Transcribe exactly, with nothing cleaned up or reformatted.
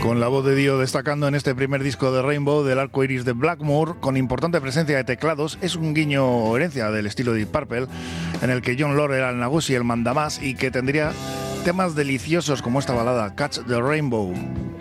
Con la voz de Dio destacando en este primer disco de Rainbow del arco iris de Blackmore, con importante presencia de teclados. Es un guiño o herencia del estilo de Deep Purple, en el que John Lord era el Nagusi, el mandamás, y que tendría temas deliciosos como esta balada Catch the Rainbow.